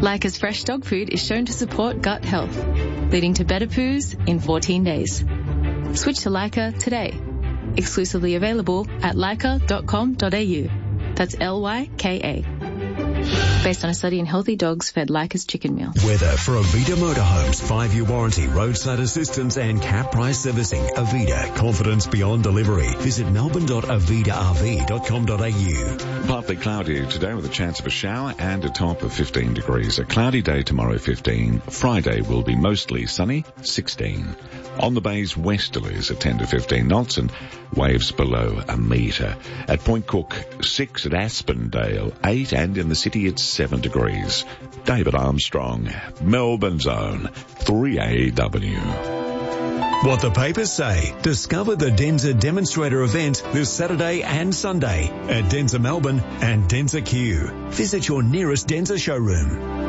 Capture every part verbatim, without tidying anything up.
Lyca's fresh dog food is shown to support gut health, leading to better poos in fourteen days. Switch to Lyca today. Exclusively available at lyca dot com dot a u. That's L Y K A. Based on a study in healthy dogs fed Lyca's chicken meal. Weather for Avita Motorhomes. Five-year warranty, roadside assistance and cap price servicing. Avita, confidence beyond delivery. Visit melbourne dot avita r v dot com dot a u. Partly cloudy today with a chance of a shower and a top of fifteen degrees. A cloudy day tomorrow, fifteen. Friday will be mostly sunny, sixteen. On the bay's westerlies at ten to fifteen knots and waves below a metre. At Point Cook, six. At Aspendale, eight. And in the city it's seven degrees. David Armstrong, Melbourne's own three A W. What the papers say. Discover the Denza demonstrator event this Saturday and Sunday at Denza Melbourne and Denza Q. Visit your nearest Denza showroom.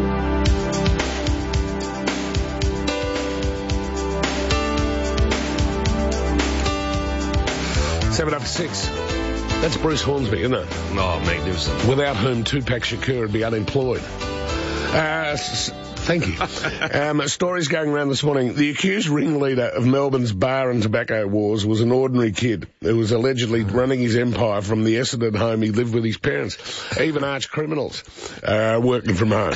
Seven up to six. That's Bruce Hornsby, isn't it? Oh, magnificent. Without whom Tupac Shakur would be unemployed. Uh, s- thank you. um, stories going around this morning. The accused ringleader of Melbourne's bar and tobacco wars was an ordinary kid who was allegedly running his empire from the Essendon home he lived with his parents. Even arch criminals uh, working from home.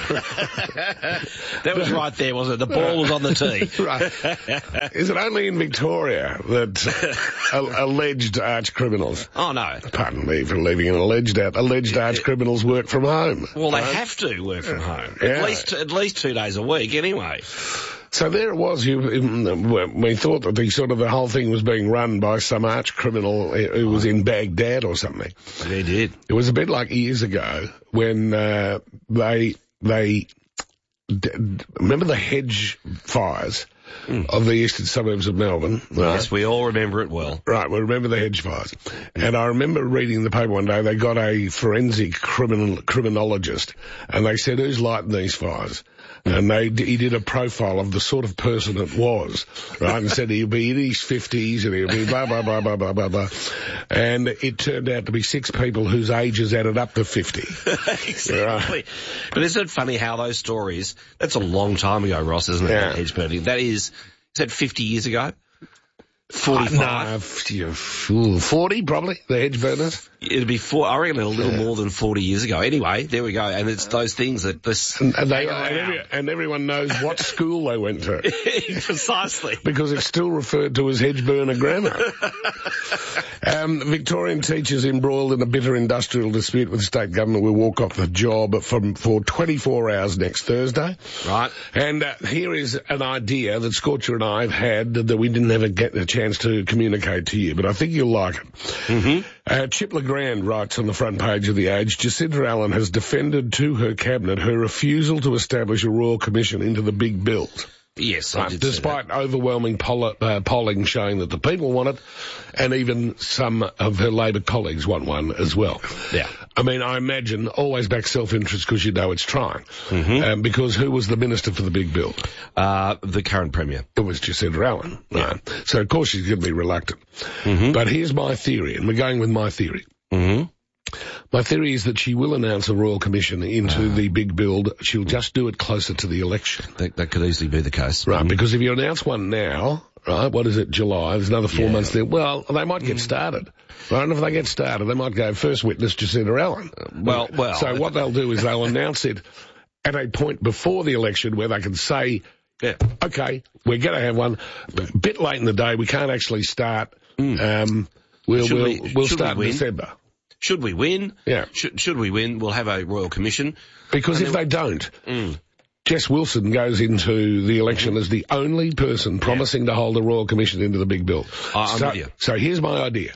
That was right there, wasn't it? The ball was on the tee. Right. Is it only in Victoria that uh, alleged arch criminals? Oh, no. Pardon me for leaving an alleged out. Alleged arch criminals work from home. Well, they have to work from home. Yeah. At least, at least two days a week, anyway. So there it was. You, we thought that the sort of the whole thing was being run by some arch criminal who was in Baghdad or something. They did. It was a bit like years ago when uh, they they d- remember the hedge fires mm. of the eastern suburbs of Melbourne. Right? Yes, we all remember it well. Right, we remember the hedge fires. And I remember reading in the paper one day they got a forensic criminal criminologist, and they said, "Who's lighting these fires?" And they, he did a profile of the sort of person it was, right? And said he'll be in his fifties and he'll be blah, blah, blah, blah, blah, blah, blah. And it turned out to be six people whose ages added up to fifty. Exactly. Right. But isn't it funny how those stories, that's a long time ago, Ross, isn't it? Yeah. That hedge burning. That is, is that fifty years ago? forty-five? No, forty probably, the hedge burners. It'd be four, I reckon a little yeah. more than forty years ago. Anyway, there we go. And it's those things that this... And, and, they, and, every, and everyone knows what school they went to. Precisely. Because it's still referred to as hedge burner grammar. um, Victorian teachers embroiled in a bitter industrial dispute with the state government will walk off the job from, for twenty-four hours next Thursday. Right. And uh, here is an idea that Scorcher and I have had that we didn't ever get a chance to communicate to you, but I think you'll like it. Mm-hmm. Uh, Chip LeGrand writes on the front page of The Age, Jacinda Allen has defended to her cabinet her refusal to establish a royal commission into the big build. Yes, I right, did despite say that. overwhelming poll- uh, polling showing that the people want it, and even some of her Labor colleagues want one as well. Yeah. I mean, I imagine always back self-interest because you know it's trying. Mm-hmm. Um, because who was the minister for the big bill? Uh, the current premier. It was Jacinda Allen. Yeah. Right. So, of course, she's going to be reluctant. Mm-hmm. But here's my theory, and we're going with my theory. Mm-hmm. My theory is that she will announce a royal commission into uh, the big build. She'll just do it closer to the election. That, that could easily be the case. Right, mm-hmm. because if you announce one now, right, what is it, July, there's another four yeah. months there, well, they might get started. Right, and if they get started, they might go first witness Jacinda Allen. Uh, well, well. So what they'll do is they'll announce it at a point before the election where they can say, yeah. okay, we're going to have one. A bit late in the day, we can't actually start. Mm. Um, we'll, Should we'll, we, we'll should start we in December. Should we win? Yeah. Should, should we win, we'll have a royal commission. Because and if then, they don't, mm. Jess Wilson goes into the election mm-hmm. as the only person promising yeah. to hold a royal commission into the big bill. Uh, I'm so, with you. So here's my idea.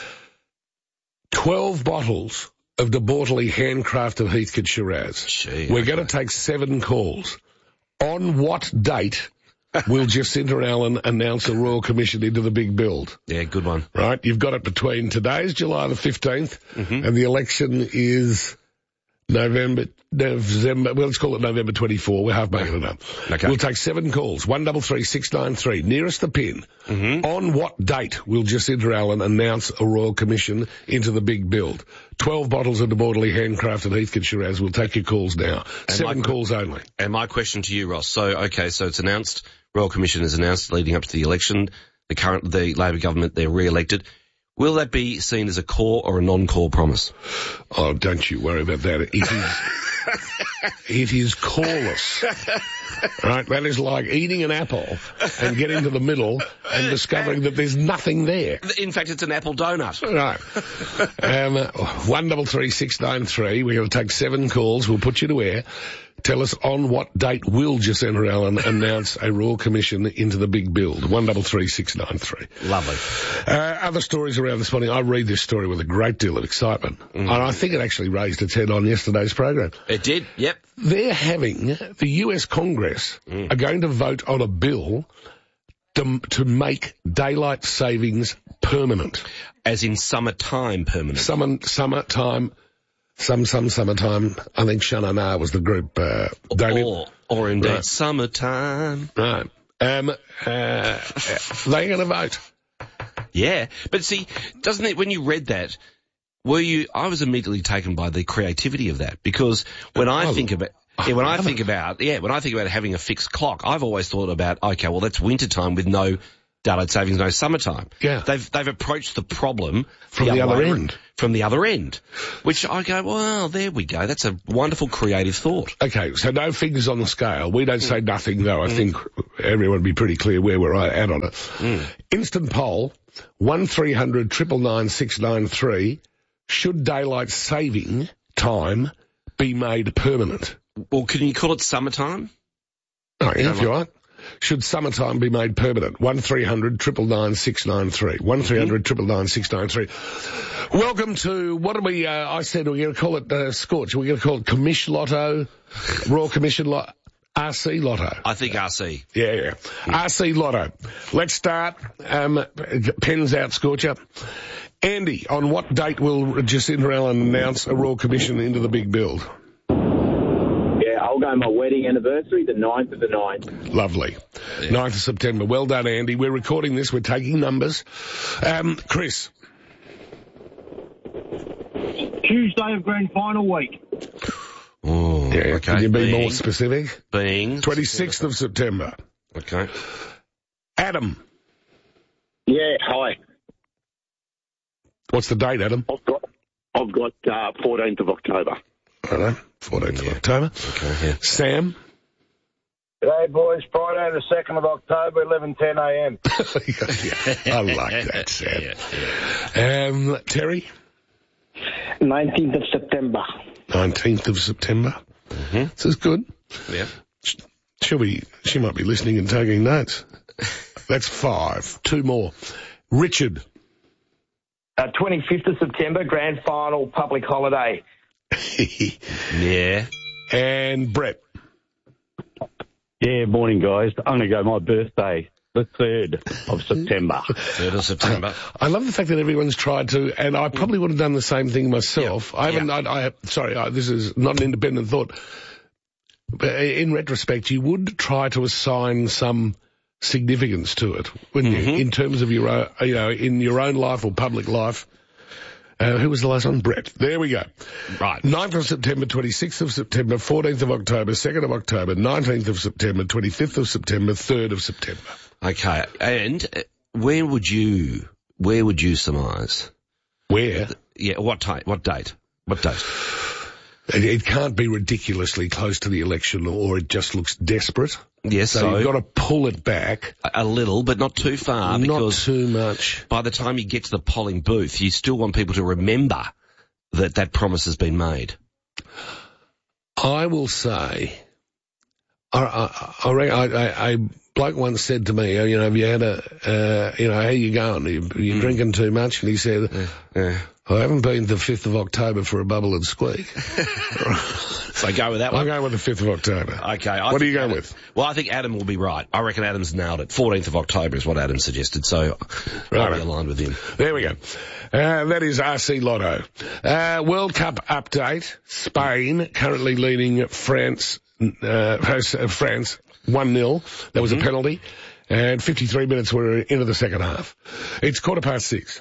Twelve bottles of De Bortoli handcrafted Heathcote Shiraz. Gee, We're okay. going to take seven calls. On what date will Jacinda Allen announce a royal commission into the big build? Yeah, good one. Right? You've got it between today's July the fifteenth mm-hmm. and the election is November, November, well, let's call it November twenty-fourth. We're half making it up. Okay. We'll take seven calls. one double three six nine three. Nearest the pin. Mm-hmm. On what date will Jacinda Allen announce a Royal Commission into the big build? Twelve bottles of debauchery handcrafted Heathcote Shiraz. We'll take your calls now. And Seven my, calls only. And my question to you, Ross. So, okay, so it's announced, Royal Commission is announced leading up to the election. The current, the Labor government, they're re-elected. Will that be seen as a core or a non-core promise? Oh, don't you worry about that. It is, it is coreless. Right? That is like eating an apple and getting to the middle and discovering that there's nothing there. In fact, it's an apple donut. Right. Um, one double three six nine three. We're going to take seven calls. We'll put you to air. Tell us on what date will Jacinda Allen announce a Royal Commission into the big build. One double three six nine three. Lovely. Uh, other stories around this morning. I read this story with a great deal of excitement. Mm. And I think it actually raised its head on yesterday's program. It did, yep. They're having, the U S Congress mm. are going to vote on a bill to, to make daylight savings permanent. As in summertime permanent. Summer, summertime Some, some summertime. I think Shanana was the group, uh, Damien. Or, or indeed right. summertime. Right. Um, uh, they're going to vote. Yeah. But see, doesn't it, when you read that, were you, I was immediately taken by the creativity of that, because when I oh, think about, yeah, when I think about, yeah, when I think about having a fixed clock, I've always thought about, okay, well, that's wintertime with no daylight savings, no summertime. Yeah. They've, they've approached the problem from the, the other end. From the other end. Which I go, well, there we go. That's a wonderful creative thought. Okay, so no figures on the scale. We don't say nothing, though. I mm. think everyone would be pretty clear where we're at on it. Mm. Instant poll, one three hundred nine nine nine six nine three. Should daylight saving time be made permanent? Well, can you call it summertime? Oh, yeah, if you like. Should summertime be made permanent? one three hundred nine nine nine six nine three. one three hundred nine nine nine six nine three. Welcome to, what do we, uh, I said we're going to call it, uh, Scorch. We're going to call it Commish Lotto, Royal Commission Lotto, R C Lotto. I think R C. Yeah, yeah. yeah. R C Lotto. Let's start. Um, pens out, Scorcher. Andy, on what date will Jacinda Allen announce a Royal Commission into the big build? I'll go my wedding anniversary, the ninth of the ninth. Lovely. Yeah. ninth of September. Well done, Andy. We're recording this. We're taking numbers. Um, Chris. Tuesday of grand final week. Oh, yeah. Okay. Can you be being, more specific? Being? twenty-sixth of September. Okay. Adam. Yeah, hi. What's the date, Adam? I've got, I've got, uh, fourteenth of October. I know. fourteenth yeah. of October. Okay, yeah. Sam? G'day, boys. Friday the second of October, eleven ten a m yeah, I like that, Sam. Yeah, yeah. Um, Terry? nineteenth of September. nineteenth of September. Mm-hmm. This is good. Yeah. She'll be, she might be listening and taking notes. That's five. Two more. Richard? Uh, twenty-fifth of September, grand final, public holiday. Yeah. And Brett? Yeah, morning, guys. I'm going to go my birthday, the third of September. third of September. I love the fact that everyone's tried to, and I probably would have done the same thing myself. Yeah. I haven't, yeah. I, I, sorry, I, this is not an independent thought. But in retrospect, you would try to assign some significance to it, wouldn't mm-hmm. you? In terms of your own, you know, in your own life or public life. Uh, who was the last one? Brett. There we go. Right. ninth of September, twenty-sixth of September, fourteenth of October, second of October, nineteenth of September, twenty-fifth of September, third of September. Okay. And uh, where would you, where would you surmise? Where? Yeah, what time, what date? What date? It, it can't be ridiculously close to the election, or it just looks desperate. Yes, so, so you've got to pull it back. A, a little, but not too far. Not because too much. By the time you get to the polling booth, you still want people to remember that that promise has been made. I will say, I, I, I, I, I bloke once said to me, you know, have you had a, uh, you know, how you going? Are you, are you mm. drinking too much? And he said, yeah. Yeah. I haven't been to the fifth of October for a bubble and squeak. So go with that I'm one. going with the fifth of October. Okay. I What are think you going Adam- with? Well, I think Adam will be right. I reckon Adam's nailed it. fourteenth of October is what Adam suggested, so I'll be aligned with him. There we go. Uh, that is R C Lotto. Uh, World Cup update. Spain currently leading France, uh, hosts, uh, France one nil. There was Mm-hmm. a penalty. And fifty-three minutes were into the second half. It's quarter past six.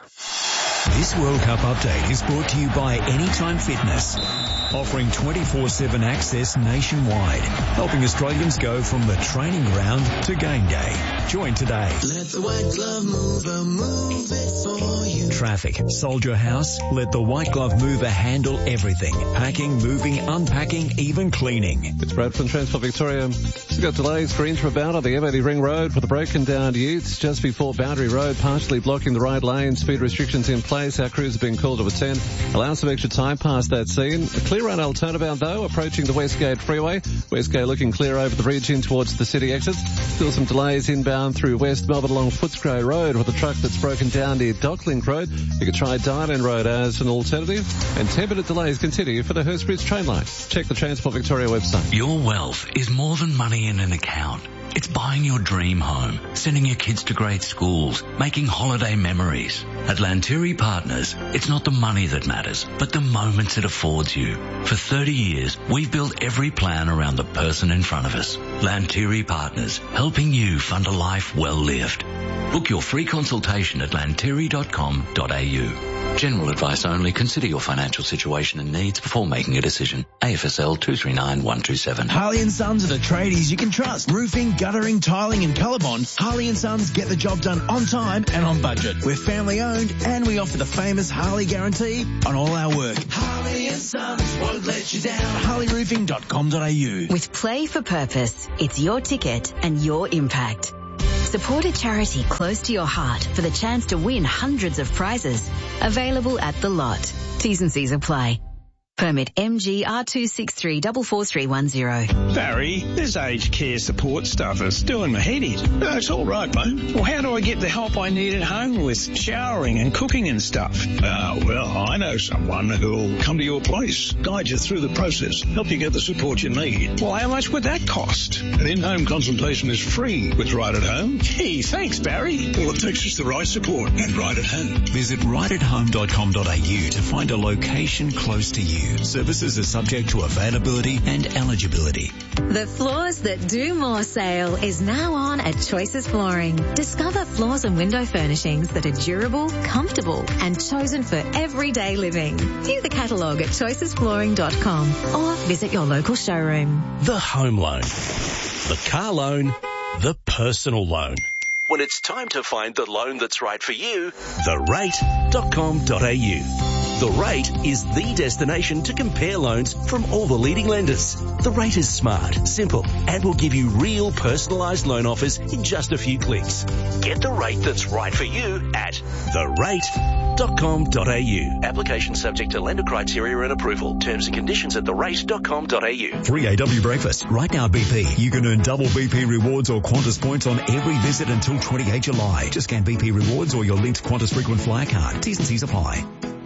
This World Cup update is brought to you by Anytime Fitness, offering twenty-four seven access nationwide, helping Australians go from the training ground to game day. Join today. Let the white glove mover move it for you. Traffic. Soldier House. Let the White Glove Mover handle everything. Packing, moving, unpacking, even cleaning. It's Brad from Transport Victoria. We've got delays for intrabound on the M eighty Ring Road for the broken down utes just before Boundary Road, partially blocking the right lane. Speed restrictions in place. Our crews have been called to attend. Allow some extra time past that scene. A clear on El Turnabout though, approaching the Westgate Freeway. Westgate looking clear over the bridge in towards the city exits. Still some delays inbound through West Melbourne along Footscray Road with a truck that's broken down near Docklink Road. You could try Darden Road as an alternative. And ten minute delays continue for the Hurstbridge train line. Check the Transport Victoria website. Your wealth is more than money in an account. It's buying your dream home, sending your kids to great schools, making holiday memories. At Lanteri Partners, it's not the money that matters, but the moments it affords you. For thirty years, we've built every plan around the person in front of us. Lanteri Partners, helping you fund a life well lived. Book your free consultation at lanteri dot com dot a u. General advice only. Consider your financial situation and needs before making a decision. A F S L two three nine one two seven. Harley and Sons are the tradies you can trust. Roofing, guttering, tiling and Colorbond. Harley and Sons get the job done on time and on budget. We're family owned and we offer the famous Harley guarantee on all our work. Harley and Sons won't let you down. harley roofing dot com dot a u. With Play for Purpose, it's your ticket and your impact. Support a charity close to your heart for the chance to win hundreds of prizes. Available at The Lot. T's and C's apply. Permit M G R two six three four four three one zero. Barry, this aged care support stuff is doing my head in. No, it's all right, mate. Well, how do I get the help I need at home with showering and cooking and stuff? Ah, well, I know someone who'll come to your place, guide you through the process, help you get the support you need. Well, how much would that cost? An in-home consultation is free with Right at Home. Gee, thanks, Barry. All it takes is the right support and Right at Home. Visit right at home dot com dot a u to find a location close to you. Services are subject to availability and eligibility. The Floors That Do More sale is now on at Choices Flooring. Discover floors and window furnishings that are durable, comfortable, and chosen for everyday living. View the catalogue at choices flooring dot com or visit your local showroom. The home loan, the car loan, the personal loan. When it's time to find the loan that's right for you, the rate dot com dot a u. The Rate is the destination to compare loans from all the leading lenders. The Rate is smart, simple, and will give you real personalised loan offers in just a few clicks. Get the rate that's right for you at the rate dot com dot a u. Application subject to lender criteria and approval. Terms and conditions at the rate dot com dot a u. Free A W breakfast. Right now, B P. You can earn double B P rewards or Qantas points on every visit until twenty-eighth July. Just scan B P rewards or your linked Qantas frequent flyer card. T's and C's apply.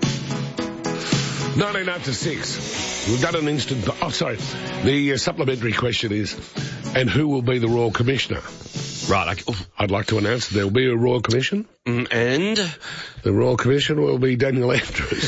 nineteen after six. We've got an instant... Oh, sorry. The uh, supplementary question is, and who will be the Royal Commissioner? Right. I, I'd like to announce there will be a Royal Commission. Mm, and? The Royal Commission will be Daniel Andrews.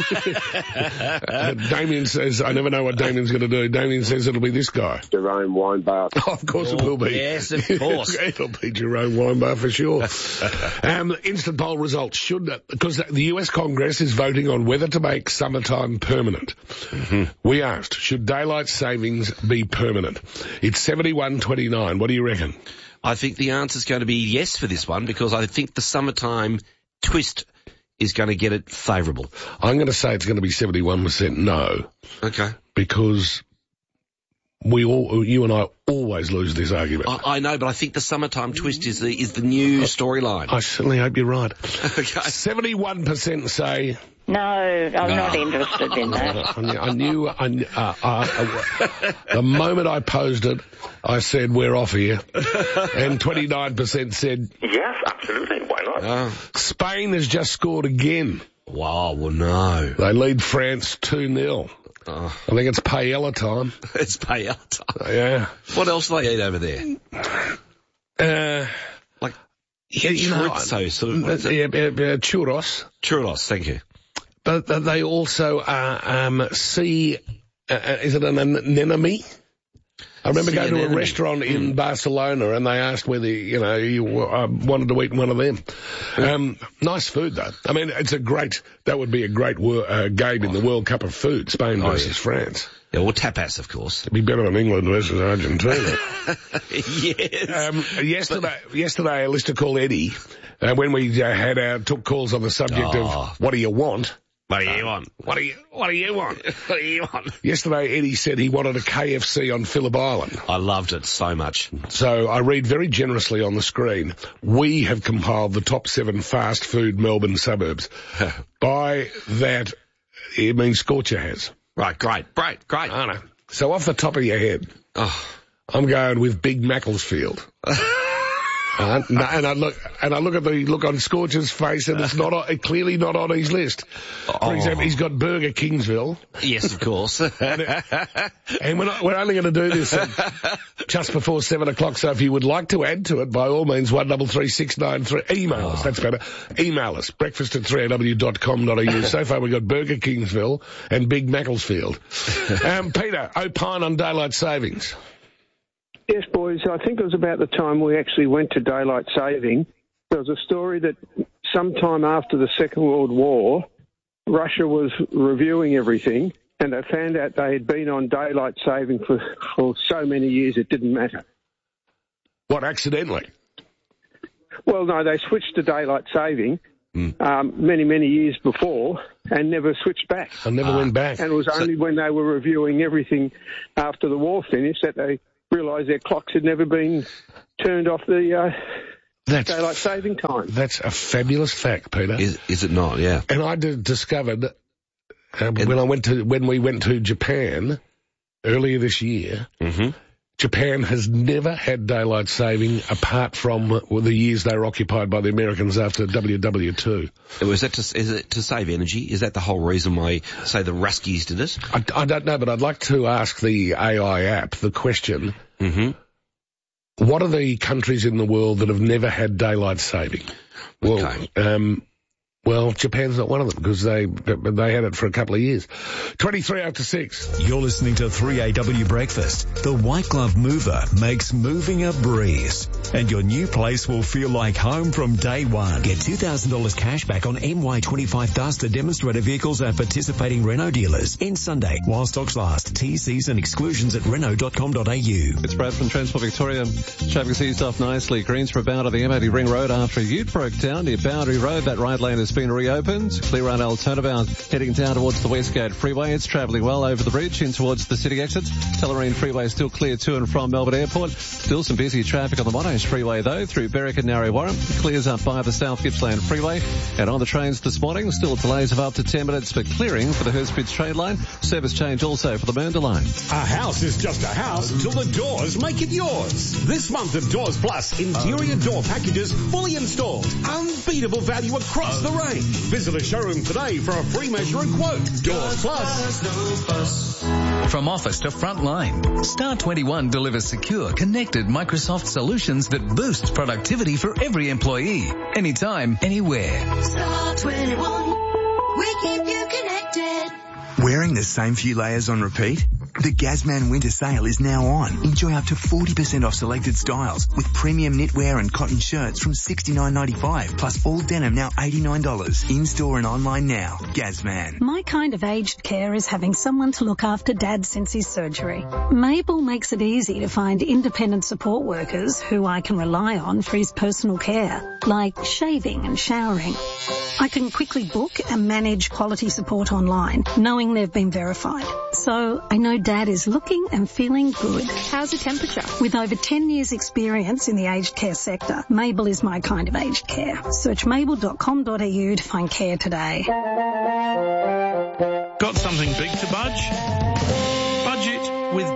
uh, Damien says, I never know what Damien's going to do. Damien says it'll be this guy. Jerome Weinbach. Oh, of course oh, it will be. Yes, of course. It'll be Jerome Weinbach for sure. um, instant poll results. Should, because the U S Congress is voting on whether to make summertime permanent. Mm-hmm. We asked, should daylight savings be permanent? It's seventy-one twenty-nine. What do you reckon? I think the answer's going to be yes for this one because I think the summertime twist is going to get it favourable. I'm going to say it's going to be seventy-one percent no. Okay. Because we all, you and I always lose this argument. I, I know, but I think the summertime twist is the, is the new storyline. I certainly hope you're right. Okay. seventy-one percent say... No, I'm no. not interested in that. I knew, I knew uh, uh, uh, the moment I posed it, I said, we're off here. And twenty-nine percent said... Yes, absolutely. Why not? Oh. Spain has just scored again. Wow, well, no. They lead France two nil. Oh. I think it's paella time. It's paella time. Yeah. What else do they eat over there? Uh, like yeah, you know, chorizo, sort of. What is it? Yeah, yeah, yeah, churros. Churros, thank you. But uh, they also are um, sea. Uh, is it an anemone? I remember sea going to anemone. a restaurant in mm. Barcelona, and they asked whether you know you uh, wanted to eat one of them. Um, nice food, though. I mean, it's a great. That would be a great wor- uh, game in the World Cup of Food, Spain Oh, versus yeah. France. Yeah, well, tapas, of course. It'd be better than England versus Argentina. Yes. Um, yesterday, but, yesterday, a listener called Eddie, uh, when we uh, had our took calls on the subject Oh. of what do you want? What do you want? What do you What do you want? What do you want? Yesterday, Eddie said he wanted a K F C on Phillip Island. I loved it so much. So I read very generously on the screen. We have compiled the top seven fast food Melbourne suburbs. By that, it means Scorcher has. Right, great, great, great. I know. So off the top of your head, Oh. I'm going with Big Macclesfield. Uh, no, and I look, and I look at the look on Scorcher's face, and it's not, on, clearly not on his list. For Oh. example, he's got Burger Kingsville. Yes, of course. and it, and we're, not, we're only going to do this at just before seven o'clock, so if you would like to add to it, by all means, one double three six nine three. Email us, that's better. Email us, breakfast at three a w dot com dot a u. So far we've got Burger Kingsville and Big Macclesfield. Um, Peter, opine on daylight savings. Yes, boys, I think it was about the time we actually went to daylight saving. There was a story that sometime after the Second World War, Russia was reviewing everything, and they found out they had been on daylight saving for, for so many years it didn't matter. What, accidentally? Well, no, they switched to daylight saving Mm. um, many, many years before and never switched back. I never Ah. went back. And it was only when they were reviewing everything after the war finished that they realised their clocks had never been turned off the uh, That's daylight saving time. That's a fabulous fact, Peter. Is, is it not? Yeah. And I did, discovered uh, when I went to when we went to Japan earlier this year. Mm-hmm. Japan has never had daylight saving apart from well, the years they were occupied by the Americans after W W two. Was that to, is it to save energy? Is that the whole reason why, say, the Ruskies did it? I, I don't know, but I'd like to ask the A I app the question. Mm-hmm. What are the countries in the world that have never had daylight saving? Well, Okay. um, well, Japan's not one of them because they they had it for a couple of years. twenty-three after six. You're listening to three A W Breakfast. The White Glove Mover makes moving a breeze. And your new place will feel like home from day one. Get two thousand dollars cash back on M Y twenty-five Duster demonstrator vehicles at participating Renault dealers. End Sunday while stocks last. T Cs and exclusions at renault dot com dot a u. It's Brad from Transport Victoria. Traffic's eased off nicely. Greensboro bound on the M eighty Ring Road after a ute broke down near Boundary Road. That right lane has been reopened. Clear on L turnabout heading down towards the Westgate Freeway. It's travelling well over the bridge in towards the city exits. Tellerine Freeway still clear to and from Melbourne Airport. Still some busy traffic on the Monash Freeway though through Berwick and Narre Warren. Clears up by the South Gippsland Freeway. And on the trains this morning, still delays of up to ten minutes for clearing for the Hurstbridge train line. Service change also for the Mernda line. A house is just a house until the doors make it yours. This month of Doors Plus, interior door packages fully installed. Unbeatable value across the range. Visit a showroom today for a free measure and quote. Doors Plus. From office to frontline, Star twenty-one delivers secure, connected Microsoft solutions that boost productivity for every employee, anytime, anywhere. Star twenty-one, we keep you connected. Wearing the same few layers on repeat? The Gazman winter sale is now on. Enjoy up to forty percent off selected styles with premium knitwear and cotton shirts from sixty-nine ninety-five plus all denim now eighty-nine dollars. In-store and online now. Gazman. My kind of aged care is having someone to look after Dad since his surgery. Mabel makes it easy to find independent support workers who I can rely on for his personal care, like shaving and showering. I can quickly book and manage quality support online, knowing they've been verified. So I know Dad is looking and feeling good. How's the temperature? With over ten years experience in the aged care sector, Mabel is my kind of aged care. Search mabel dot com dot a u to find care today. Got something big to budge?